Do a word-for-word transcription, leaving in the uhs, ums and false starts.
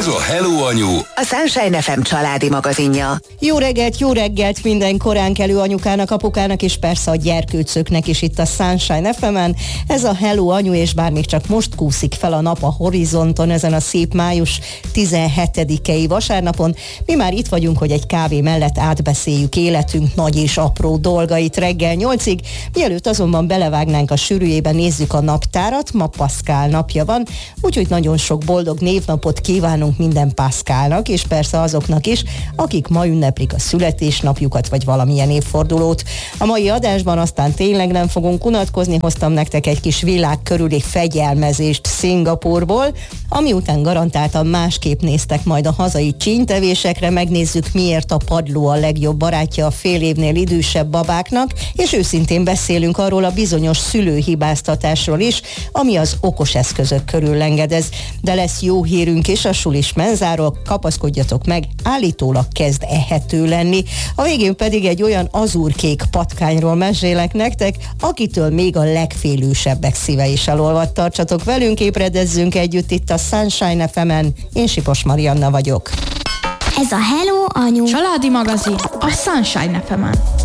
Ez a Hello Anyu, a Sunshine ef em családi magazinja. Jó reggelt, jó reggelt minden korán kelő anyukának, apukának és persze a gyerkőcöknek is itt a Sunshine ef emen. Ez a Hello Anyu, és bár még csak most kúszik fel a nap a horizonton ezen a szép május tizenhetedikei vasárnapon, mi már itt vagyunk, hogy egy kávé mellett átbeszéljük életünk nagy és apró dolgait reggel nyolcig. Mielőtt azonban belevágnánk a sűrűjébe, nézzük a naptárat. Ma Pascal napja van, úgyhogy nagyon sok boldog névnapot kívánunk minden Pascalnak, és persze azoknak is, akik ma ünneplik a születésnapjukat, vagy valamilyen évfordulót. A mai adásban aztán tényleg nem fogunk unatkozni, hoztam nektek egy kis világ körüli fegyelmezést Szingapúrból, ami után garantáltan másképp néztek majd a hazai csínytevésekre, megnézzük, miért a padló a legjobb barátja a fél évnél idősebb babáknak, és őszintén beszélünk arról a bizonyos szülőhibáztatásról is, ami az okos eszközök körül lengedez. De lesz jó hírünk is a sulis menzáról, kapaszkodjatok meg, állítólag kezd ehető lenni. A végén pedig egy olyan azúrkék patkányról mesélek nektek, akitől még a legfélősebbek szíve is elolvadt. Tartsatok velünk, ébredezzünk együtt itt a Sunshine ef emen. Én Sipos Marianna vagyok. Ez a Hello Anyu családi magazin a Sunshine ef emen.